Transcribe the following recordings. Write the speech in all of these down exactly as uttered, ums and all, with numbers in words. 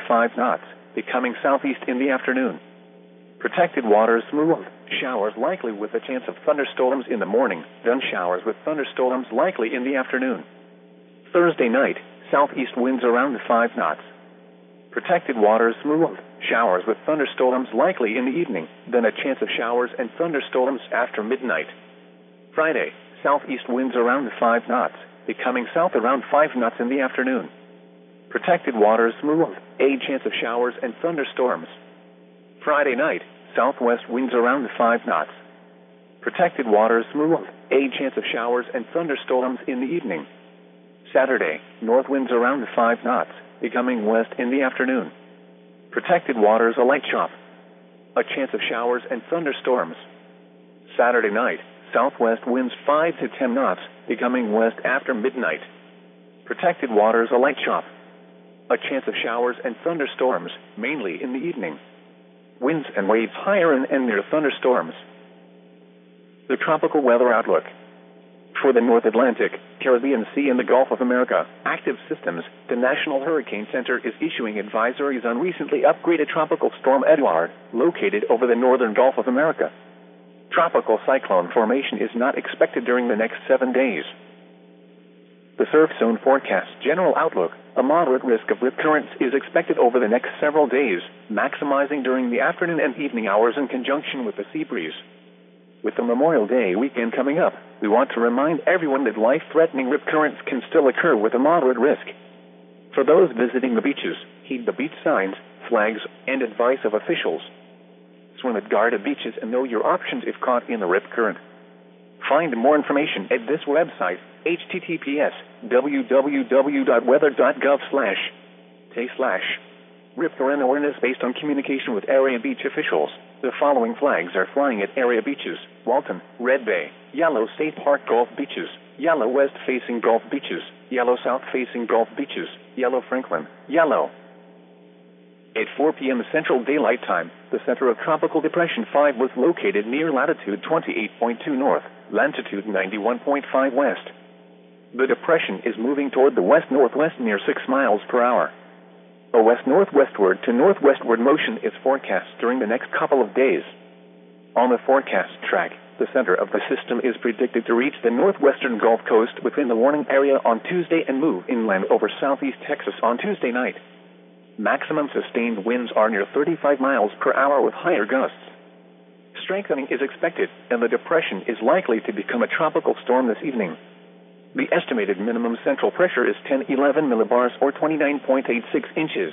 five knots, becoming southeast in the afternoon. Protected waters smooth. Showers likely with a chance of thunderstorms in the morning, then showers with thunderstorms likely in the afternoon. Thursday night, southeast winds around five knots. Protected waters smooth. Showers with thunderstorms likely in the evening, then a chance of showers and thunderstorms after midnight. Friday, southeast winds around five knots, becoming south around five knots in the afternoon. Protected waters smooth. A chance of showers and thunderstorms. Friday night, southwest winds around five knots. Protected waters smooth. A chance of showers and thunderstorms in the evening. Saturday, north winds around five knots, becoming west in the afternoon. Protected waters a light chop. A chance of showers and thunderstorms. Saturday night, southwest winds five to ten knots, becoming west after midnight. Protected waters a light chop. A chance of showers and thunderstorms, mainly in the evening. Winds and waves higher and, and near thunderstorms. The tropical weather outlook. For the North Atlantic, Caribbean Sea and the Gulf of America, active systems, the National Hurricane Center is issuing advisories on recently upgraded Tropical Storm Edouard, located over the northern Gulf of America. Tropical cyclone formation is not expected during the next seven days. The surf zone forecast general outlook, a moderate risk of rip currents is expected over the next several days, maximizing during the afternoon and evening hours in conjunction with the sea breeze. With the Memorial Day weekend coming up, we want to remind everyone that life-threatening rip currents can still occur with a moderate risk. For those visiting the beaches, heed the beach signs, flags, and advice of officials. Swim at guarded beaches and know your options if caught in the rip current. Find more information at this website, h t t p s w w w dot weather dot gov slash t slash rip current awareness based on communication with area beach officials. The following flags are flying at area beaches: Walton, Red Bay, Yellow State Park Gulf Beaches, Yellow West facing Gulf Beaches, Yellow South facing Gulf Beaches, Yellow Franklin, Yellow. At four p m Central Daylight Time, the center of Tropical Depression five was located near latitude twenty-eight point two north, longitude ninety-one point five west. The depression is moving toward the west-northwest near six miles per hour. A west-northwestward to northwestward motion is forecast during the next couple of days. On the forecast track, the center of the system is predicted to reach the northwestern Gulf Coast within the warning area on Tuesday and move inland over southeast Texas on Tuesday night. Maximum sustained winds are near thirty-five miles per hour with higher gusts. Strengthening is expected, and the depression is likely to become a tropical storm this evening. The estimated minimum central pressure is ten eleven millibars or twenty-nine point eight six inches.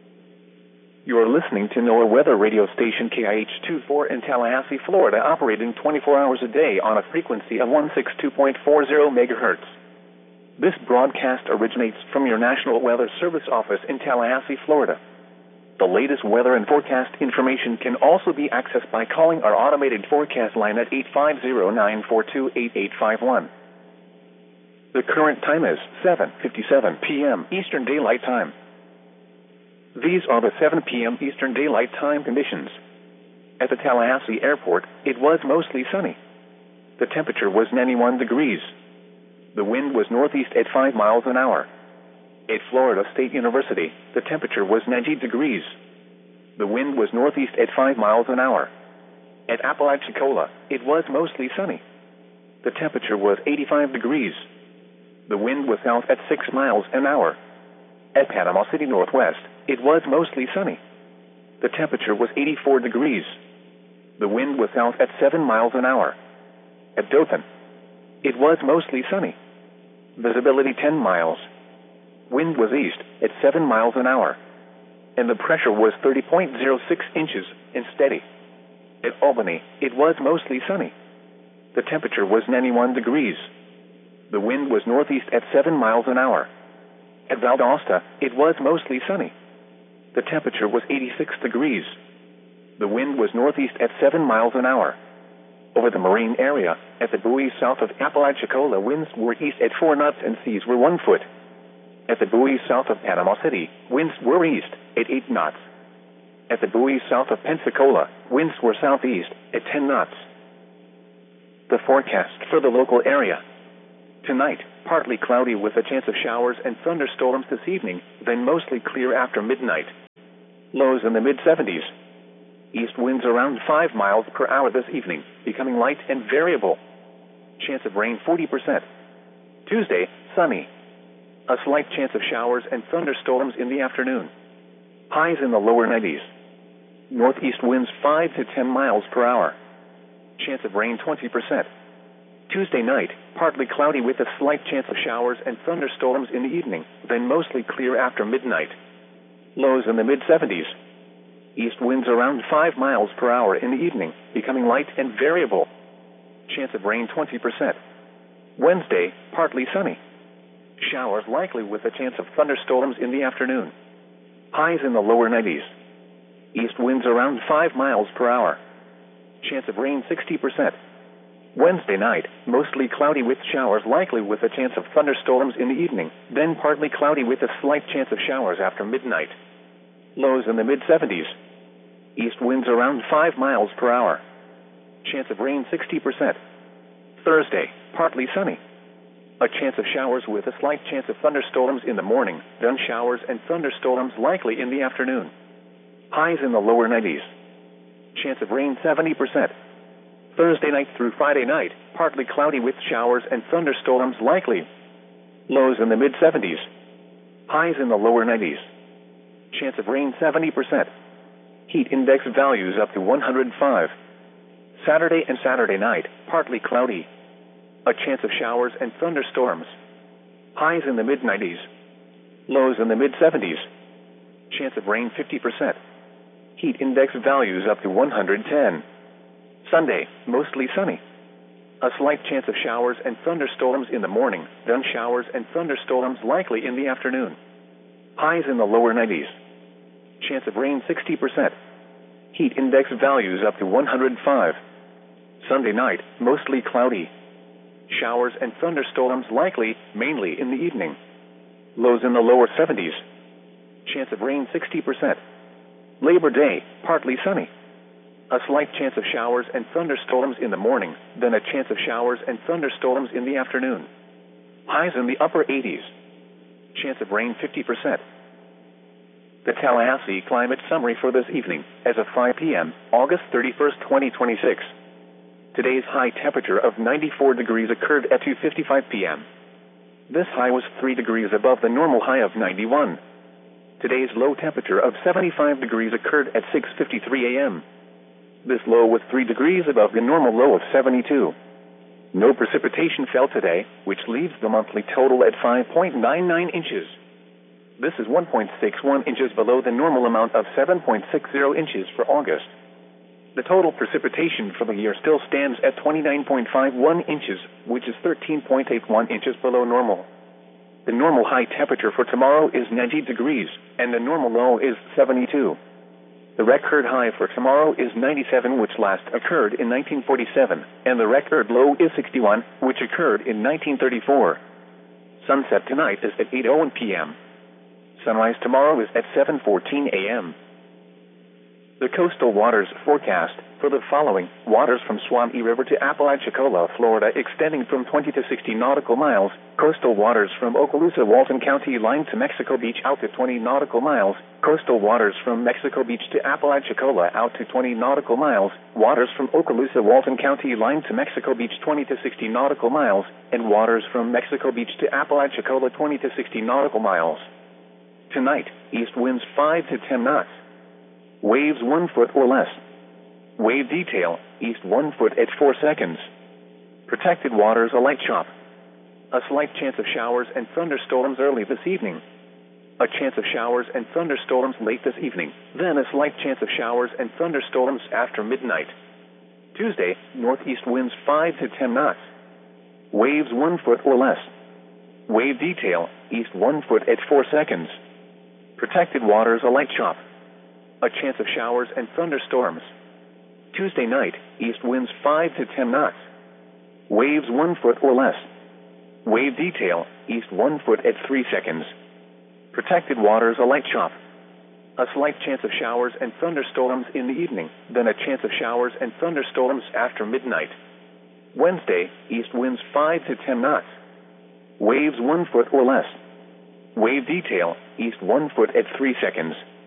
You are listening to NOAA Weather Radio Station K I H twenty-four in Tallahassee, Florida, operating twenty-four hours a day on a frequency of one sixty-two point four zero megahertz. This broadcast originates from your National Weather Service office in Tallahassee, Florida. The latest weather and forecast information can also be accessed by calling our automated forecast line at eight five zero, nine four two, eight eight five one. The current time is seven fifty-seven p m Eastern Daylight Time. These are the seven p m Eastern Daylight Time conditions. At the Tallahassee Airport, it was mostly sunny. The temperature was ninety-one degrees. The wind was northeast at five miles an hour. At Florida State University, the temperature was ninety degrees. The wind was northeast at five miles an hour. At Apalachicola, it was mostly sunny. The temperature was eighty-five degrees. The wind was south at six miles an hour. At Panama City Northwest, it was mostly sunny. The temperature was eighty-four degrees. The wind was south at seven miles an hour. At Dothan, it was mostly sunny. Visibility ten miles. Wind was east at seven miles an hour. And the pressure was thirty point zero six inches and steady. At Albany, it was mostly sunny. The temperature was ninety-one degrees. The wind was northeast at seven miles an hour. At Valdosta, it was mostly sunny. The temperature was eighty-six degrees. The wind was northeast at seven miles an hour. Over the marine area, at the buoys south of Apalachicola, winds were east at four knots and seas were one foot. At the buoys south of Panama City, winds were east at eight knots. At the buoys south of Pensacola, winds were southeast at ten knots. The forecast for the local area. Tonight, partly cloudy with a chance of showers and thunderstorms this evening, then mostly clear after midnight. Lows in the mid seventies. East winds around five miles per hour this evening, becoming light and variable. Chance of rain forty percent. Tuesday, sunny. A slight chance of showers and thunderstorms in the afternoon. Highs in the lower nineties. Northeast winds five to ten miles per hour. Chance of rain twenty percent. Tuesday night, partly cloudy with a slight chance of showers and thunderstorms in the evening, then mostly clear after midnight. Lows in the mid seventies. East winds around five miles per hour in the evening, becoming light and variable. Chance of rain twenty percent. Wednesday, partly sunny. Showers likely with a chance of thunderstorms in the afternoon. Highs in the lower nineties. East winds around five miles per hour. Chance of rain sixty percent. Wednesday night, mostly cloudy with showers likely with a chance of thunderstorms in the evening, then partly cloudy with a slight chance of showers after midnight. Lows in the mid seventies. East winds around five miles per hour. Chance of rain sixty percent. Thursday, partly sunny. A chance of showers with a slight chance of thunderstorms in the morning, then showers and thunderstorms likely in the afternoon. Highs in the lower nineties. Chance of rain seventy percent. Thursday night through Friday night, partly cloudy with showers and thunderstorms likely. Lows in the mid seventies. Highs in the lower nineties. Chance of rain seventy percent. Heat index values up to one hundred five. Saturday and Saturday night, partly cloudy. A chance of showers and thunderstorms. Highs in the mid nineties. Lows in the mid seventies. Chance of rain fifty percent. Heat index values up to one hundred ten. Sunday, mostly sunny. A slight chance of showers and thunderstorms in the morning, then showers and thunderstorms likely in the afternoon. Highs in the lower nineties. Chance of rain sixty percent. Heat index values up to one hundred five. Sunday night, mostly cloudy. Showers and thunderstorms likely, mainly in the evening. Lows in the lower seventies. Chance of rain sixty percent. Labor Day, partly sunny. A slight chance of showers and thunderstorms in the morning, then a chance of showers and thunderstorms in the afternoon. Highs in the upper eighties. Chance of rain fifty percent. The Tallahassee Climate Summary for this evening, as of five p.m., August thirty-first, twenty twenty-six. Today's high temperature of ninety-four degrees occurred at two fifty-five p.m. This high was three degrees above the normal high of ninety-one. Today's low temperature of seventy-five degrees occurred at six fifty-three a.m. This low was three degrees above the normal low of seventy-two. No precipitation fell today, which leaves the monthly total at five point nine nine inches. This is one point six one inches below the normal amount of seven point six zero inches for August. The total precipitation for the year still stands at twenty-nine point five one inches, which is thirteen point eight one inches below normal. The normal high temperature for tomorrow is ninety degrees, and the normal low is seventy-two. The record high for tomorrow is ninety-seven, which last occurred in nineteen forty-seven, and the record low is sixty-one, which occurred in nineteen thirty-four. Sunset tonight is at eight oh one p.m. Sunrise tomorrow is at seven fourteen a.m. The coastal waters forecast for the following: waters from Suwannee River to Apalachicola, Florida, extending from twenty to sixty nautical miles. Coastal waters from Okaloosa, Walton County line to Mexico Beach out to twenty nautical miles. Coastal waters from Mexico Beach to Apalachicola out to twenty nautical miles. Waters from Okaloosa, Walton County line to Mexico Beach twenty to sixty nautical miles. And waters from Mexico Beach to Apalachicola twenty to sixty nautical miles. Tonight, east winds five to ten knots. Waves one foot or less. Wave detail, east one foot at four seconds. Protected waters a light chop. A slight chance of showers and thunderstorms early this evening. A chance of showers and thunderstorms late this evening. Then a slight chance of showers and thunderstorms after midnight. Tuesday, northeast winds five to ten knots. Waves one foot or less. Wave detail, east one foot at four seconds. Protected waters a light chop. A chance of showers and thunderstorms. Tuesday night, east winds five to ten knots. Waves one foot or less. Wave detail, east one foot at three seconds. Protected waters a light chop. A slight chance of showers and thunderstorms in the evening, then a chance of showers and thunderstorms after midnight. Wednesday, east winds five to ten knots. Waves one foot or less. Wave detail, east one foot at three seconds.